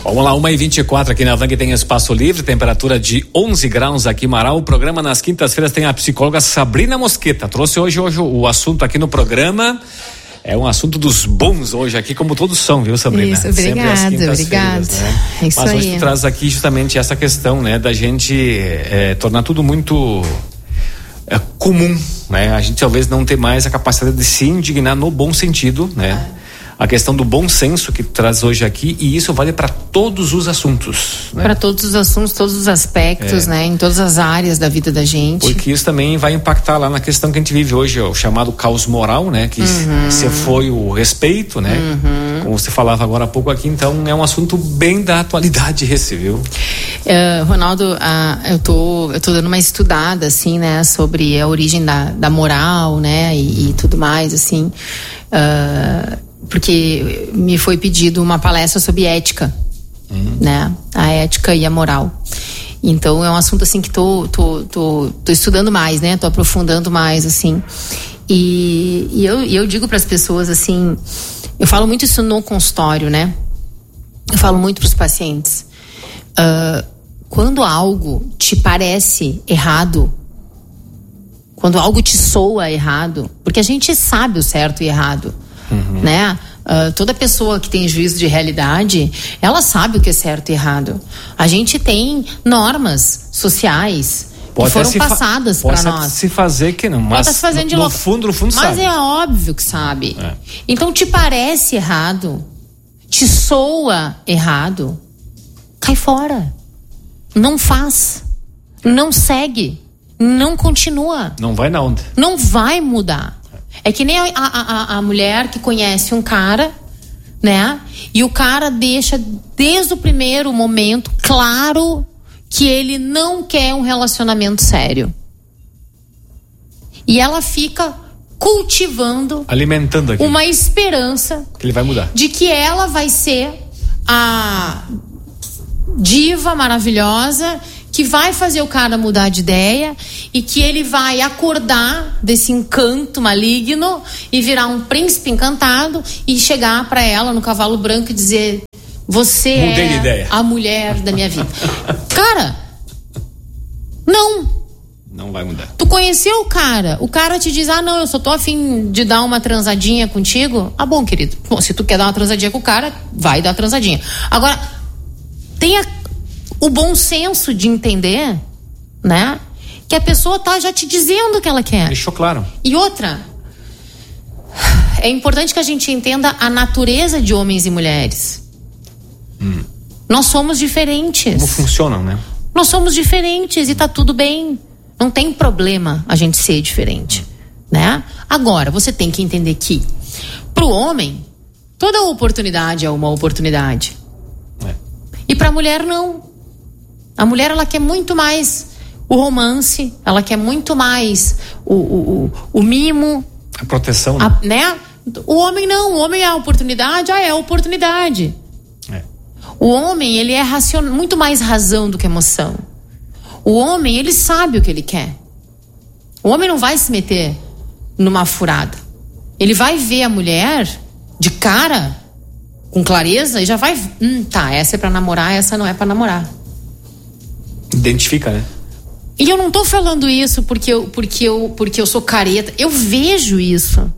Vamos lá, 1h24 aqui na Vang tem espaço livre, temperatura de 11 graus aqui em Marau. O programa nas quintas-feiras tem a psicóloga Sabrina Mosqueta. Trouxe hoje o assunto aqui no programa. É um assunto dos bons hoje aqui, como todos são, viu, Sabrina? Isso, obrigada. Né? Isso. Mas hoje tu traz aqui justamente essa questão, né, da gente tornar tudo muito comum, né? A gente talvez não ter mais a capacidade de se indignar no bom sentido, né? A questão do bom senso que traz hoje aqui, e isso vale para todos os assuntos, né? Para todos os assuntos, todos os aspectos, né? Em todas as áreas da vida da gente. Porque isso também vai impactar lá na questão que a gente vive hoje, o chamado caos moral, né? Que se foi o respeito, né? Como você falava agora há pouco aqui, então é um assunto bem da atualidade esse, viu? Ronaldo, eu tô dando uma estudada, assim, né? Sobre a origem da moral, né? E tudo mais, assim. Porque me foi pedido uma palestra sobre ética, né? A ética e a moral. Então é um assunto assim que tô estudando mais, né? Tô aprofundando mais, assim. E eu digo para as pessoas assim, eu falo muito isso no consultório, né? Eu falo muito para os pacientes. Quando algo te parece errado, quando algo te soa errado, porque a gente sabe o certo e errado. Né? Toda pessoa que tem juízo de realidade, ela sabe o que é certo e errado. A gente tem normas sociais que foram passadas para nós. Pode se fazer que não, mas no fundo mas sabe. Mas é óbvio que sabe. Então te parece errado, te soa errado, cai fora. Não faz, não segue, não continua. Não vai na onda. Não vai mudar. É que nem a mulher que conhece um cara, né? E o cara deixa desde o primeiro momento claro que ele não quer um relacionamento sério. E ela fica cultivando, alimentando aqui uma esperança que ele vai mudar, de que ela vai ser a diva maravilhosa que vai fazer o cara mudar de ideia e que ele vai acordar desse encanto maligno e virar um príncipe encantado e chegar para ela no cavalo branco e dizer: você mudei de ideia, a mulher da minha vida. Cara, não vai mudar. Tu conheceu o cara te diz: não, eu só tô a fim de dar uma transadinha contigo. Bom, querido, se tu quer dar uma transadinha com o cara, vai dar uma transadinha. Agora, tenha o bom senso de entender, né? Que a pessoa tá já te dizendo o que ela quer. Deixou claro. E outra, é importante que a gente entenda a natureza de homens e mulheres. Nós somos diferentes. Como funcionam, né? Nós somos diferentes e tá tudo bem. Não tem problema a gente ser diferente, né? Agora, você tem que entender que pro homem, toda oportunidade é uma oportunidade. E pra mulher, não. A mulher, ela quer muito mais o romance, ela quer muito mais o mimo, a proteção, né? O homem não, o homem é a oportunidade, é a oportunidade. O homem, ele é muito mais razão do que emoção. O homem, ele sabe o que ele quer. O homem não vai se meter numa furada. Ele vai ver a mulher de cara, com clareza, e já vai, essa é pra namorar, essa não é pra namorar. Identifica, né? E eu não tô falando isso porque eu sou careta. Eu vejo isso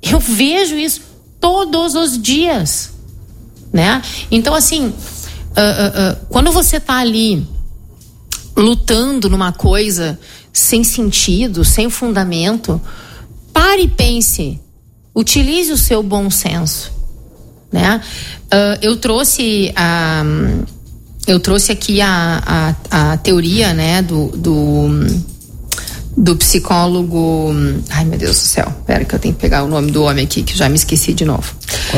todos os dias, né? Então, assim, quando você tá ali lutando numa coisa sem sentido, sem fundamento, pare e pense, utilize o seu bom senso, né? Eu trouxe aqui a teoria, né, do psicólogo. Ai, meu Deus do céu. Pera que eu tenho que pegar o nome do homem aqui, que já me esqueci de novo.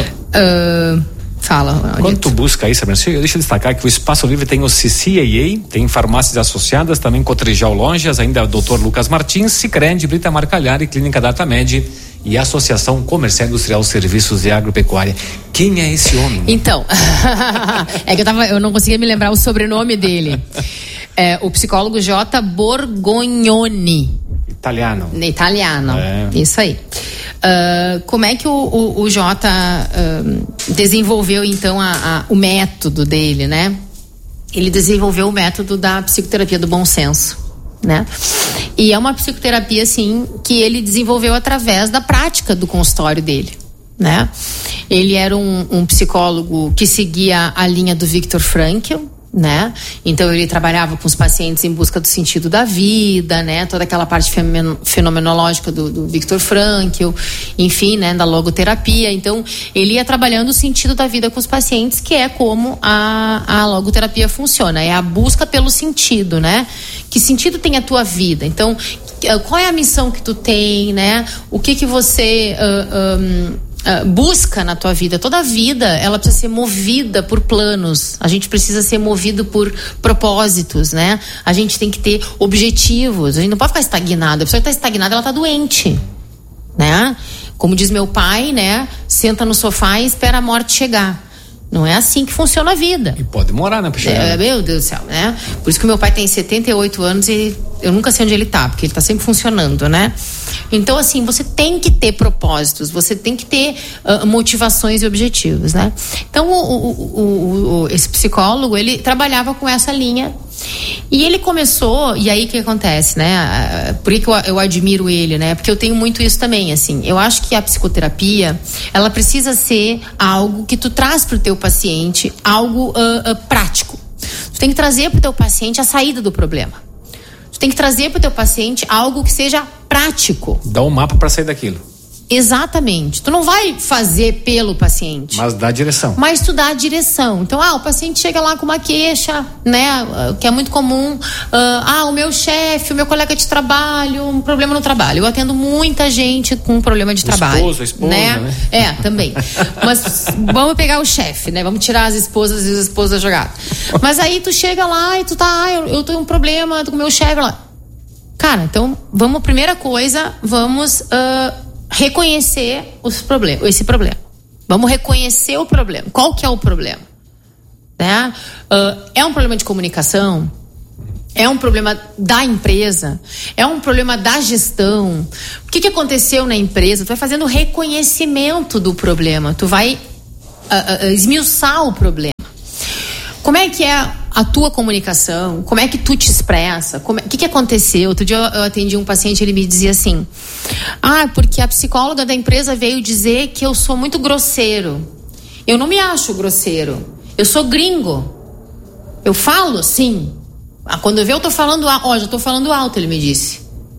Fala. Quando tu busca aí, Sabrina, deixa eu destacar que o Espaço Livre tem o CCAA, tem farmácias associadas, também Cotrijal Lojas, ainda o Dr. Lucas Martins, Sicredi, Brita Marcalhari, Clínica Datamed e Associação Comercial Industrial Serviços e Agropecuária. Quem é esse homem? Então, é que eu não conseguia me lembrar o sobrenome dele. O psicólogo J. Borgognoni. Italiano. Isso aí. Como é que o Jota desenvolveu então o método dele, né? Ele desenvolveu o método da psicoterapia do bom senso, né? E é uma psicoterapia, assim, que ele desenvolveu através da prática do consultório dele, né? Ele era um psicólogo que seguia a linha do Viktor Frankl, né? Então ele trabalhava com os pacientes em busca do sentido da vida, né? Toda aquela parte fenomenológica do Viktor Frankl, enfim, né? Da logoterapia. Então ele ia trabalhando o sentido da vida com os pacientes, que é como a logoterapia funciona, é a busca pelo sentido, né? Que sentido tem a tua vida? Então, qual é a missão que tu tem, né? O que você busca na tua vida? Toda a vida ela precisa ser movida por planos, a gente precisa ser movido por propósitos, né? A gente tem que ter objetivos, a gente não pode ficar estagnado. A pessoa que está estagnada, ela está doente, né? Como diz meu pai, né? Senta no sofá e espera a morte chegar. Não é assim que funciona a vida. E pode demorar, né, pra chegar. Meu Deus do céu, né? Por isso que meu pai tem 78 anos e eu nunca sei onde ele tá, porque ele tá sempre funcionando, né? Então, assim, você tem que ter propósitos, você tem que ter motivações e objetivos, né? Então, esse psicólogo, ele trabalhava com essa linha e ele começou, e aí o que acontece, né? Por que eu admiro ele, né? Porque eu tenho muito isso também, assim. Eu acho que a psicoterapia, ela precisa ser algo que tu traz pro teu paciente, algo prático. Tu tem que trazer pro teu paciente a saída do problema. Tu tem que trazer pro teu paciente algo que seja prático. Dá um mapa para sair daquilo. Exatamente. Tu não vai fazer pelo paciente. Mas dá a direção. Mas tu dá a direção. Então, o paciente chega lá com uma queixa, né? Que é muito comum. O meu chefe, o meu colega de trabalho, um problema no trabalho. Eu atendo muita gente com um problema de trabalho. A esposa, né? Também. Mas vamos pegar o chefe, né? Vamos tirar as esposas e as esposas jogadas. Mas aí tu chega lá e tu tá, eu tenho um problema com o meu chefe lá. Cara, então, primeira coisa, vamos reconhecer esse problema. Vamos reconhecer o problema. Qual que é o problema? Né? É um problema de comunicação? É um problema da empresa? É um problema da gestão? O que aconteceu na empresa? Tu vai fazendo reconhecimento do problema. Tu vai esmiuçar o problema. Como é que é a tua comunicação? Como é que tu te expressa? O que aconteceu? Outro dia eu atendi um paciente, ele me dizia assim: porque a psicóloga da empresa veio dizer que eu sou muito grosseiro. Eu não me acho grosseiro. Eu sou gringo. Eu falo assim. Quando eu ver, eu tô falando alto. Já tô falando alto, ele me disse.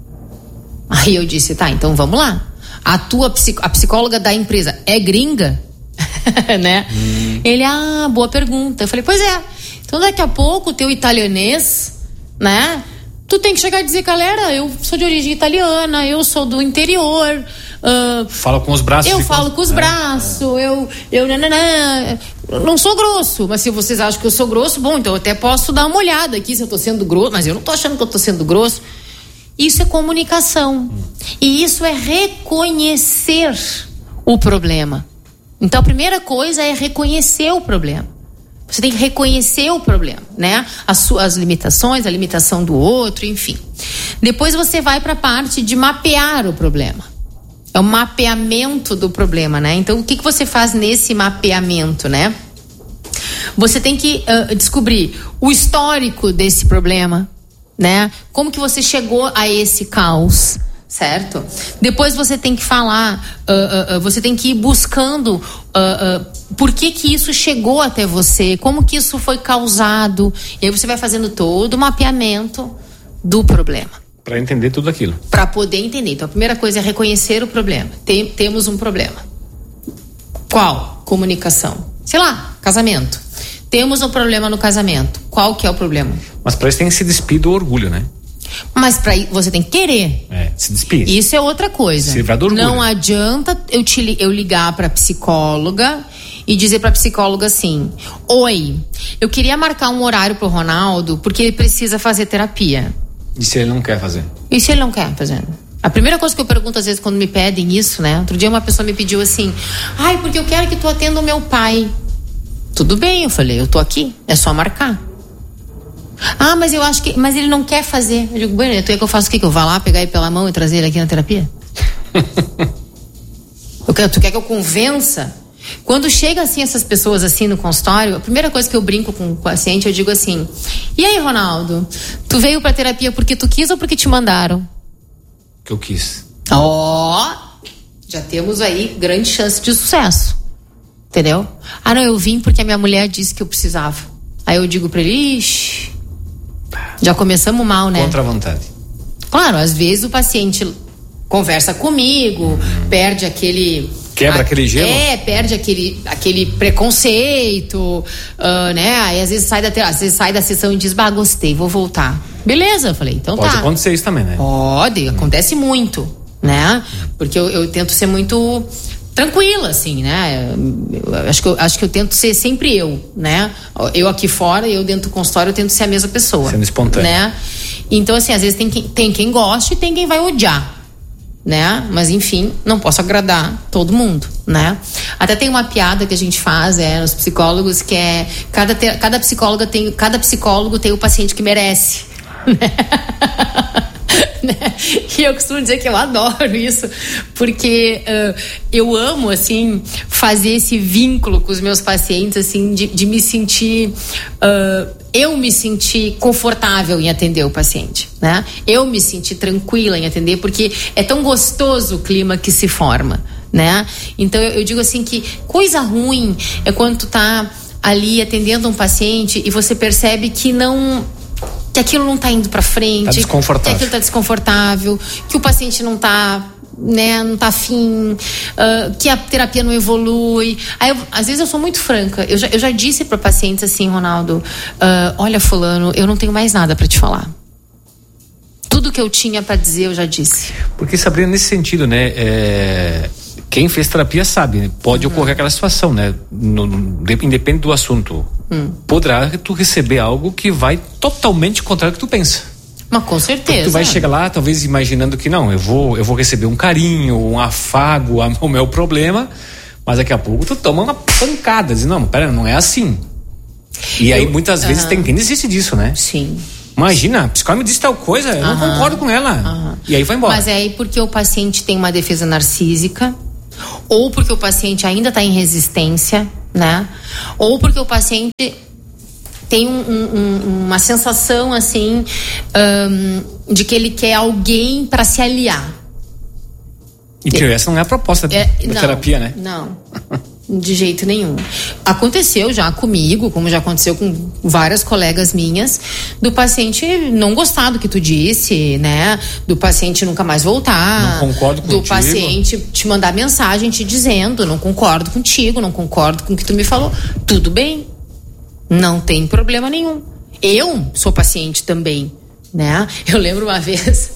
Aí eu disse, tá, então vamos lá. A psicóloga da empresa é gringa? Né? Ele, boa pergunta. Eu falei, pois é. Então daqui a pouco o teu italianês, né? Tu tem que chegar e dizer, galera, eu sou de origem italiana, eu sou do interior. Fala com os braços. Eu falo com os braços, eu não sou grosso, mas se vocês acham que eu sou grosso, bom, então eu até posso dar uma olhada aqui se eu tô sendo grosso, mas eu não tô achando que eu tô sendo grosso. Isso é comunicação. E isso é reconhecer o problema. Então a primeira coisa é reconhecer o problema. Você tem que reconhecer o problema, né? As limitações, a limitação do outro, enfim. Depois você vai para a parte de mapear o problema. É o mapeamento do problema, né? Então, o que você faz nesse mapeamento, né? Você tem que descobrir o histórico desse problema, né? Como que você chegou a esse caos, certo? Depois você tem que falar, você tem que ir buscando por que isso chegou até você, como que isso foi causado, e aí você vai fazendo todo o mapeamento do problema. Para entender tudo aquilo. Para poder entender. Então a primeira coisa é reconhecer o problema. Temos um problema. Qual? Comunicação. Sei lá, casamento. Temos um problema no casamento. Qual que é o problema? Mas para isso tem que se despir do orgulho, né? Mas para você tem que querer. Se despir. Isso é outra coisa. Se livrar do orgulho. Não adianta eu ligar para psicóloga e dizer para psicóloga assim: oi, eu queria marcar um horário pro Ronaldo porque ele precisa fazer terapia. E se ele não quer fazer? E se ele não quer fazer? A primeira coisa que eu pergunto às vezes quando me pedem isso, né? Outro dia uma pessoa me pediu assim: porque eu quero que tu atenda o meu pai. Tudo bem, eu falei, eu tô aqui, é só marcar. Mas eu acho que... Mas ele não quer fazer. Eu digo, bueno, tu é que eu faço o quê? Que eu vá lá, pegar ele pela mão e trazer ele aqui na terapia? Tu quer que eu convença? Quando chega assim essas pessoas assim no consultório, a primeira coisa que eu brinco com o paciente, eu digo assim: e aí, Ronaldo, tu veio pra terapia porque tu quis ou porque te mandaram? Que eu quis. Já temos aí grande chance de sucesso. Entendeu? Não, eu vim porque a minha mulher disse que eu precisava. Aí eu digo pra ele: ixi, já começamos mal, né? Contra a vontade. Claro, às vezes o paciente conversa comigo, perde aquele... Quebra aquele gelo? Perde aquele preconceito, né? Aí às vezes sai da sessão e diz: gostei, vou voltar. Beleza, eu falei, então Pode acontecer isso também, né? Pode, acontece muito, né? Porque eu tento ser muito tranquila, assim, né? Acho que eu tento ser sempre eu, né? Eu aqui fora, eu dentro do consultório, eu tento ser a mesma pessoa. Sendo espontâneo. Né? Então, assim, às vezes tem quem goste e tem quem vai odiar. Né? Mas enfim, não posso agradar todo mundo, né? Até tem uma piada que a gente faz nos psicólogos, que é cada psicólogo tem o paciente que merece, né? E eu costumo dizer que eu adoro isso, porque eu amo, assim, fazer esse vínculo com os meus pacientes, assim, de me sentir... eu me senti confortável em atender o paciente, né? Eu me senti tranquila em atender, porque é tão gostoso o clima que se forma, né? Então eu digo assim que coisa ruim é quando tu tá ali atendendo um paciente e você percebe que aquilo não tá indo pra frente, tá desconfortável. que aquilo tá desconfortável, que o paciente não tá, né, não tá afim, que a terapia não evolui. Aí às vezes eu sou muito franca, eu já disse para pacientes assim: Ronaldo, olha, fulano, eu não tenho mais nada para te falar. Tudo que eu tinha para dizer eu já disse. Porque, Sabrina, nesse sentido, né, quem fez terapia sabe, né? Pode ocorrer aquela situação, né? Independente do assunto. Poderá tu receber algo que vai totalmente contrário do que tu pensa. Mas com certeza. Porque tu vai chegar lá, talvez imaginando que não, eu vou receber um carinho, um afago, o meu problema, mas daqui a pouco tu toma uma pancada, diz: não, pera, não é assim. E aí muitas vezes tem quem desiste disso, né? Sim. Imagina, a psicóloga me disse tal coisa, eu não concordo com ela. E aí vai embora. Mas é aí porque o paciente tem uma defesa narcísica, ou porque o paciente ainda está em resistência, né? Ou porque o paciente tem uma sensação assim de que ele quer alguém para se aliar. E que essa não é a proposta da terapia, né? Não, de jeito nenhum. Aconteceu já comigo, como já aconteceu com várias colegas minhas, do paciente não gostar do que tu disse, né? Do paciente nunca mais voltar. Não concordo contigo. Do paciente te mandar mensagem te dizendo: não concordo contigo, não concordo com o que tu me falou. Tudo bem, não tem problema nenhum. Eu sou paciente também, né? Eu lembro uma vez...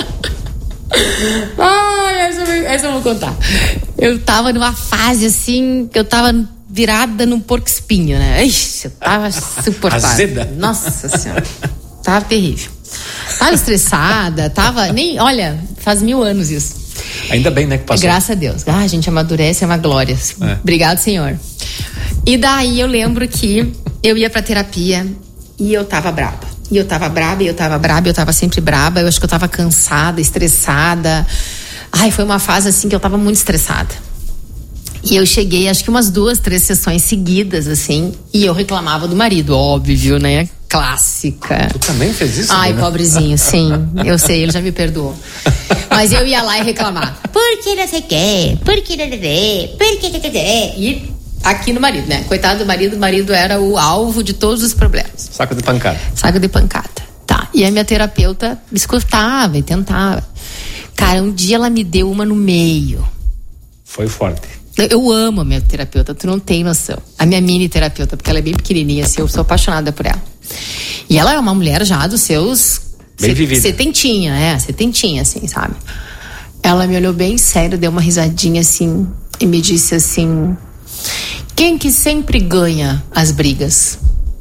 essa eu vou contar. Eu tava numa fase assim, que eu tava virada num porco-espinho, né? Ixi, eu tava insuportável. Azeda. Nossa Senhora, tava terrível. Tava estressada, olha, faz 1000 anos isso. Ainda bem, né, que passou. Graças a Deus. A gente amadurece, é uma glória. Obrigado, Senhor. E daí eu lembro que eu ia pra terapia e eu tava braba. E eu tava sempre braba. Eu acho que eu tava cansada, estressada. Foi uma fase assim que eu tava muito estressada. E eu cheguei, acho que umas 2, 3 sessões seguidas, assim, e eu reclamava do marido, óbvio, né? Clássica. Tu também fez isso? Ai, né? Pobrezinho, sim. Eu sei, ele já me perdoou. Mas eu ia lá e reclamar. Por que não sei o quê? Por que não sei o quê? E aqui no marido, né? Coitado do marido, o marido era o alvo de todos os problemas. Saco de pancada. Tá. E a minha terapeuta me escutava e tentava. Cara, um dia ela me deu uma no meio. Foi forte. Eu amo a minha terapeuta, tu não tem noção. A minha mini terapeuta, porque ela é bem pequenininha, assim, eu sou apaixonada por ela. E ela é uma mulher já dos seus... Bem vivida. Setentinha, assim, sabe? Ela me olhou bem sério, deu uma risadinha, assim, e me disse assim: quem que sempre ganha as brigas?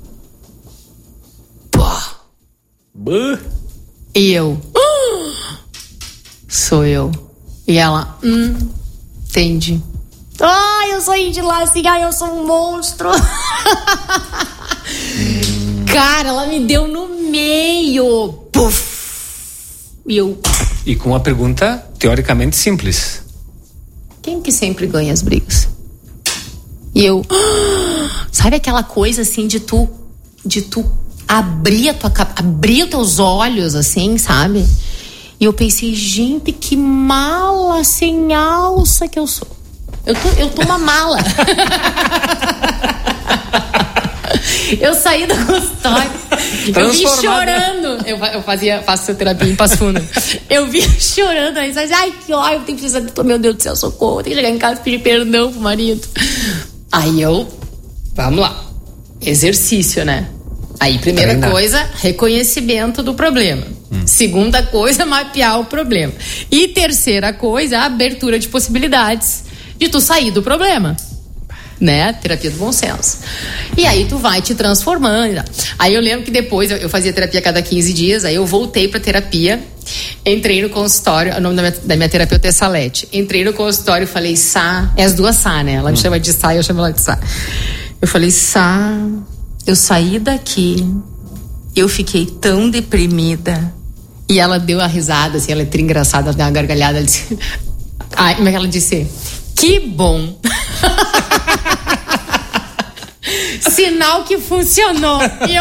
Pô. E eu... sou eu. E ela... entendi. Eu saí de lá assim, eu sou um monstro. Cara, ela me deu no meio. Puf. E eu... E com uma pergunta teoricamente simples. Quem que sempre ganha as brigas. E eu, sabe aquela coisa assim de tu abrir os teus olhos, assim, sabe? E eu pensei, gente, que mala sem alça que eu sou. Eu tô uma mala. Eu saí do consultório, eu vim chorando. Eu faço terapia em Passo Fundo. Eu vim chorando, aí ai, que ódio, eu tenho que precisar de, meu Deus do céu, socorro, eu tenho que chegar em casa e pedir perdão pro marido. Aí vamos lá, exercício, né? Aí, primeira coisa, reconhecimento do problema. Segunda coisa, mapear o problema. E terceira coisa, a abertura de possibilidades de tu sair do problema. Né? Terapia do bom senso. E aí tu vai te transformando. Aí eu lembro que depois eu fazia terapia a cada 15 dias, aí eu voltei pra terapia, entrei no consultório, o nome da minha terapeuta é Salete. Entrei no consultório e falei, Sá, é as duas Sá, né? Ela me chama de Sá e eu chamo ela de Sá. Eu falei, Sá, eu saí daqui, eu fiquei tão deprimida. E ela deu uma risada, assim, ela é engraçada, ela deu uma gargalhada, ela disse, como é que ela disse? Que bom! Sinal que funcionou. E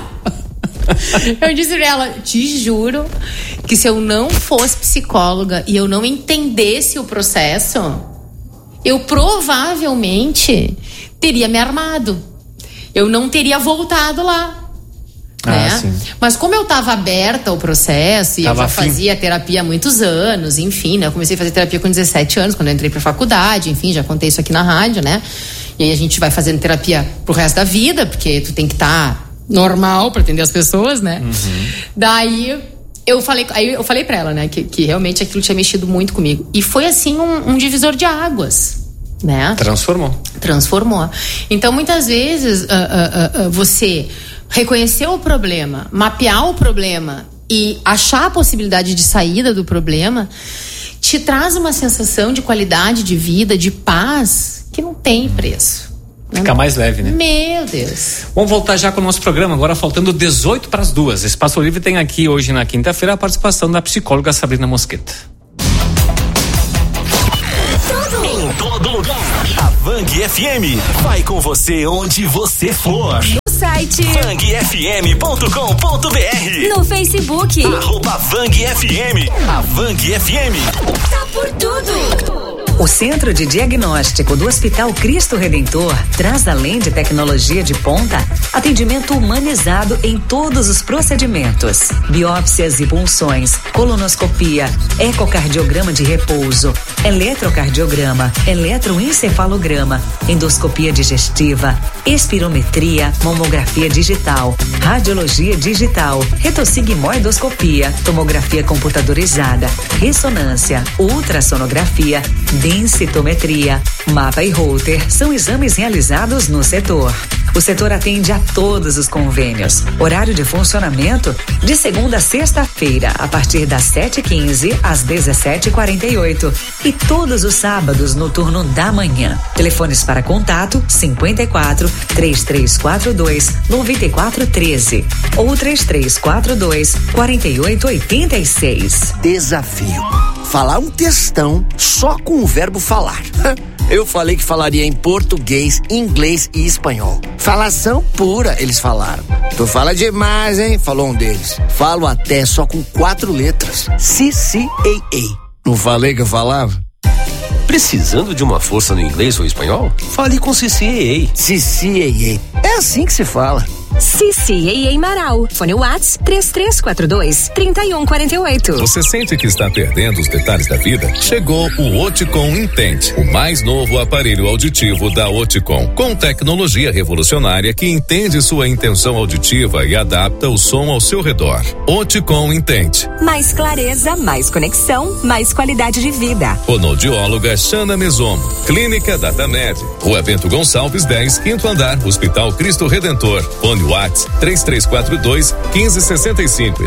eu disse pra ela, te juro que se eu não fosse psicóloga e eu não entendesse o processo, eu provavelmente teria me armado. Eu não teria voltado lá. Né? Mas como eu estava aberta ao processo e eu já fazia terapia há muitos anos, enfim, né? Eu comecei a fazer terapia com 17 anos, quando eu entrei pra faculdade, enfim, já contei isso aqui na rádio, né? E aí a gente vai fazendo terapia pro resto da vida, porque tu tem que estar normal pra atender as pessoas, né? Daí eu falei pra ela, né, que realmente aquilo tinha mexido muito comigo. E foi assim um divisor de águas, né? Transformou. Então muitas vezes você reconhecer o problema, mapear o problema e achar a possibilidade de saída do problema te traz uma sensação de qualidade de vida, de paz, que não tem preço. Fica mais leve, né? Meu Deus. Vamos voltar já com o nosso programa, agora faltando 18 para as 2. Espaço Livre tem aqui hoje na quinta-feira a participação da psicóloga Sabrina Mosqueta. Em todo lugar, a Vang FM vai com você onde você for. Site vangfm.com.br, no Facebook @VangFM. A Vang FM tá por tudo. O Centro de Diagnóstico do Hospital Cristo Redentor traz, além de tecnologia de ponta, atendimento humanizado em todos os procedimentos: biópsias e punções, colonoscopia, ecocardiograma de repouso, eletrocardiograma, eletroencefalograma, endoscopia digestiva, espirometria, mamografia digital, radiologia digital, retossigmoidoscopia, tomografia computadorizada, ressonância, ultrassonografia, densitometria, mapa e Holter são exames realizados no setor. O setor atende a todos os convênios. Horário de funcionamento de segunda a sexta-feira, a partir das 7h15 às 17h48. E todos os sábados no turno da manhã. Telefones para contato 54 3342 9413 ou 3342 4886. Desafio: falar um textão só com o verbo falar. Eu falei que falaria em português, inglês e espanhol. Falação pura, eles falaram. Tu fala demais, hein? Falou um deles. Falo até só com 4 letras. CCAA. Não falei que eu falava? Precisando de uma força no inglês ou espanhol? Fale com CCAA. CCAA. É assim que se fala. CCAA Marau. Fone Whats 3342-3148. Você sente que está perdendo os detalhes da vida? Chegou o Oticon Intente, o mais novo aparelho auditivo da Oticon, com tecnologia revolucionária que entende sua intenção auditiva e adapta o som ao seu redor. Oticon Intente. Mais clareza, mais conexão, mais qualidade de vida. Fonoaudióloga Xana Mesomo. Clínica DataMed. Rua Bento Gonçalves 10, 5º andar, Hospital Cristo Redentor. Fone Fone WhatsApp 3342-1565 e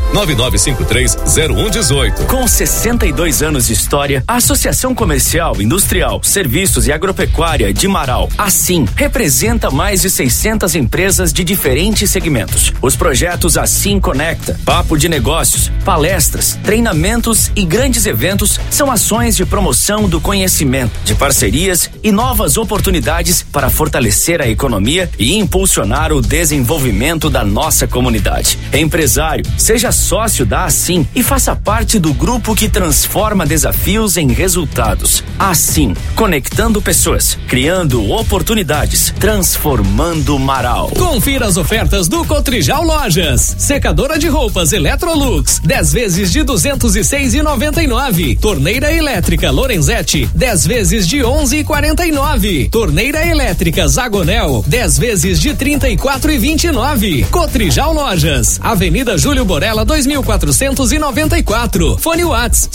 99953-0118. Com 62 anos de história, a Associação Comercial, Industrial, Serviços e Agropecuária de Marau, assim, representa mais de 600 empresas de diferentes segmentos. Os projetos Assim Conecta, Papo de Negócios, palestras, treinamentos e grandes eventos são ações de promoção do conhecimento, de parcerias e novas oportunidades para fortalecer a economia e impulsionar o desenvolvimento da nossa comunidade. Empresário, seja sócio da Assim e faça parte do grupo que transforma desafios em resultados. Assim, conectando pessoas, criando oportunidades, transformando Marau. Confira as ofertas do Cotrijal Lojas. Secadora de roupas Electrolux, 10 vezes de 206,99. Torneira elétrica Lorenzetti, 10 vezes de 11,49. Torneira elétrica Zagonel, 10 vezes de 34,29. Cotrijal Lojas, Avenida Júlio Borella 2494. Fone Whats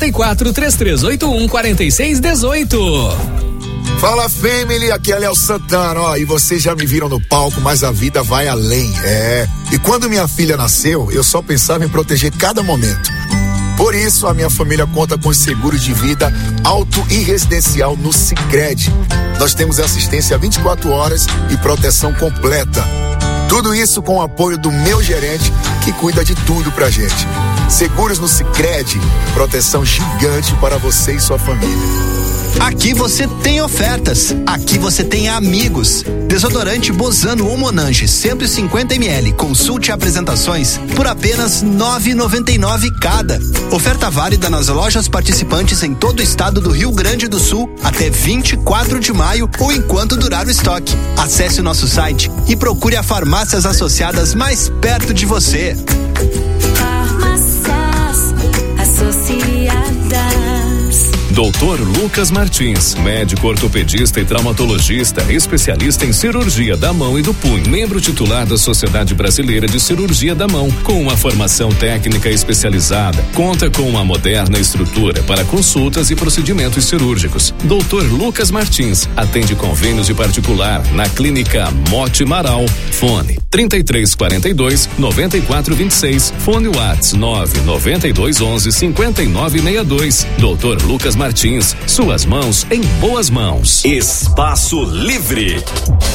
54-3381-4618. Fala, family, aqui é Léo Santana, ó, e vocês já me viram no palco, mas a vida vai além, e quando minha filha nasceu, eu só pensava em proteger cada momento. Por isso, a minha família conta com os seguros de vida auto e residencial no Sicredi. Nós temos assistência 24 horas e proteção completa. Tudo isso com o apoio do meu gerente, que cuida de tudo pra gente. Seguros no Sicredi, proteção gigante para você e sua família. Aqui você tem ofertas, aqui você tem amigos. Desodorante Bozano ou Monange 150 ml, consulte apresentações por apenas R$ 9,99 cada. Oferta válida nas lojas participantes em todo o estado do Rio Grande do Sul até 24 de maio ou enquanto durar o estoque. Acesse o nosso site e procure a farmácias associadas mais perto de você. Farmácias Associadas. Dr. Lucas Martins, médico ortopedista e traumatologista, especialista em cirurgia da mão e do punho, membro titular da Sociedade Brasileira de Cirurgia da Mão, com uma formação técnica especializada, conta com uma moderna estrutura para consultas e procedimentos cirúrgicos. Dr. Lucas Martins atende convênios de particular na Clínica Mote Marau. Fone 3342-9426. Fone WhatsApp 99211-5962. Dr. Lucas Martins, suas mãos em boas mãos. Espaço Livre.